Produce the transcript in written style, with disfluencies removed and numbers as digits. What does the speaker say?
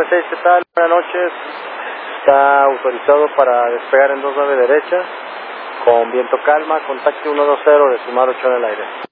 6, ¿qué tal? Buenas noches. Está autorizado para despegar en 29 derecha, con viento calma, contacto 120, decimado 8 en el aire.